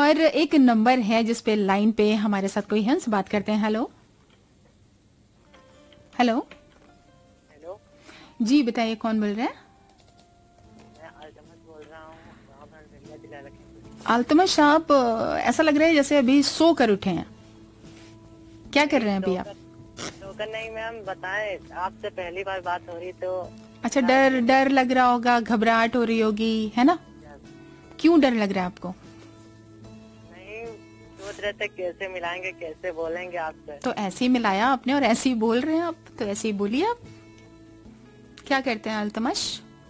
और एक नंबर है जिस पे लाइन पे हमारे साथ कोई है, उनसे बात करते हैं। Hello hello. हेलो, जी बताइए, कौन बोल रहे हैं? मैं अल्तमश बोल रहा हूँ, गाँव भरसिया, जिला लखीमपुर। अल्तमश, आप ऐसा लग रहा है जैसे अभी सो कर उठे हैं। क्या कर नहीं, रहे हैं अभी आप? सोकर नहीं मैम, बताएं, आपसे पहली बार बात हो रही तो अच्छा, बता डर दें। डर लग रहा होगा, घबराहट हो रही होगी, है ना? क्यों डर लग रहा है आपको? नहीं, सोच रहे थे कैसे मिलाएंगे, कैसे बोलेंगे आपसे। तो ऐसे ही मिलाया आपने और ऐसे ही बोल रहे हैं आप, तो ऐसे ही बोलिए आप। क्या करते हैं अल्तमश?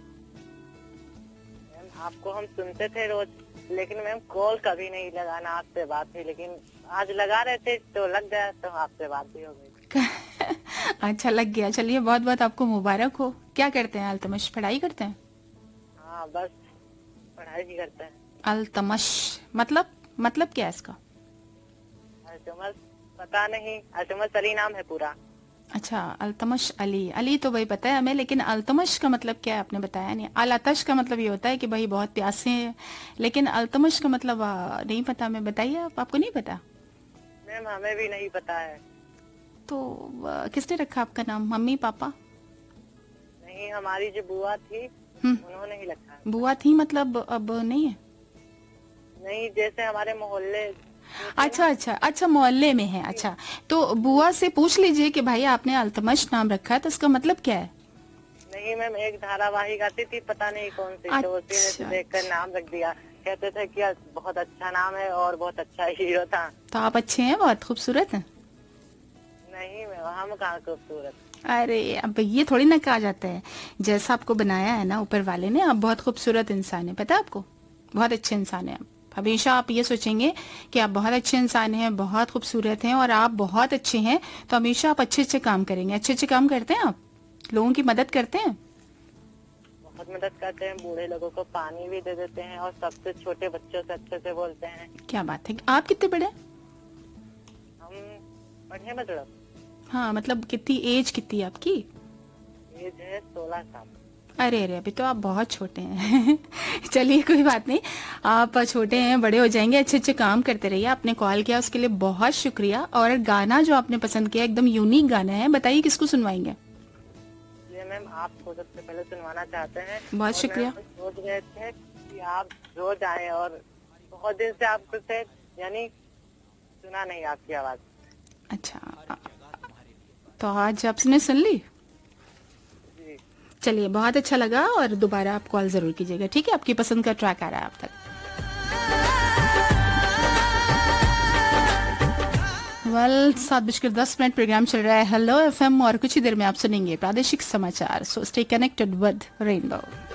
मैम, आपको हम सुनते थे रोज, लेकिन मैम कॉल कभी नहीं लगाना, आपसे बात हुई, लेकिन आज लगा रहे थे तो लग गया, तो आपसे बात भी हो गई। अच्छा, लग गया। चलिए, बहुत बहुत आपको मुबारक हो। क्या करते हैं अल्तमश, पढ़ाई करते हैं? हाँ, बस पढ़ाई ही करते हैं। अल्तमश मतलब क्या है इसका? अल्तमश पता नहीं, अल्तमश अली नाम है पूरा। अच्छा, अल्तमश अली। अली तो भाई पता है हमें, लेकिन अल्तमश का मतलब क्या है आपने बताया नहीं। अल आतश का मतलब ये होता है कि भाई बहुत प्यासे हैं, लेकिन अल्तमश का मतलब नहीं पता हमें। बताइए आप, आपको नहीं पता? मैम, हमें भी नहीं पता है। तो किसने रखा आपका नाम, मम्मी पापा? नहीं, हमारी जो बुआ थी हम्म। उन्होंने ही रखा है। बुआ थी मतलब अब नहीं है? नहीं, जैसे हमारे मोहल्ले अच्छा अच्छा अच्छा, मोहल्ले में है। अच्छा, तो बुआ से पूछ लीजिए कि भाई आपने अल्तमश नाम रखा है तो इसका मतलब क्या है। नहीं मैम, एक धारावाहिक आती थी, पता नहीं कौन सी, तो उसी में से अच्छा, देखकर नाम रख दिया। कहते थे कि बहुत अच्छा नाम है और बहुत अच्छा हीरो था। तो आप अच्छे हैं, बहुत खूबसूरत हैं। नहीं मैम, हम कहाँ खूबसूरत। अरे अब ये थोड़ी ना कहा जाता है, जैसा आपको बनाया है ना ऊपर वाले ने, आप बहुत खूबसूरत इंसान है, पता है आपको? बहुत अच्छे इंसान है आप। हमेशा आप ये सोचेंगे कि आप बहुत अच्छे इंसान हैं, बहुत खूबसूरत हैं और आप बहुत अच्छे हैं, तो हमेशा आप अच्छे अच्छे काम करेंगे। अच्छे अच्छे काम करते हैं आप, लोगों की मदद करते हैं। बहुत मदद करते हैं, बूढ़े लोगों को पानी भी दे देते हैं और सबसे छोटे बच्चों से अच्छे से बोलते हैं। क्या बात है। आप कितने बड़े हैं? हम पढ़े मतलब, हाँ मतलब कितनी एज, कितनी है आपकी? एज है 16 साल। अरे अरे, अभी तो आप बहुत छोटे हैं। चलिए कोई बात नहीं, आप छोटे हैं, बड़े हो जाएंगे। अच्छे अच्छे काम करते रहिए। आपने कॉल किया उसके लिए बहुत शुक्रिया। और गाना जो आपने पसंद किया एकदम यूनिक गाना है, बताइए किसको सुनवाएंगे? ये मैम, आपको सबसे पहले सुनवाना चाहते हैं। बहुत और शुक्रिया। मैम, सोच रहे थे कि आप रोज आए, और बहुत दिन से आपको से यानी सुना नहीं आपकी आवाज। अच्छा, तो आज आपने सुन ली। जी, चलिए, बहुत अच्छा लगा और दोबारा आप कॉल जरूर कीजिएगा, ठीक है? आपकी पसंद का ट्रैक आ रहा है आप तक। 7:10 प्रोग्राम चल रहा है हेलो एफएम, और कुछ ही देर में आप सुनेंगे प्रादेशिक समाचार। So stay connected with rainbow.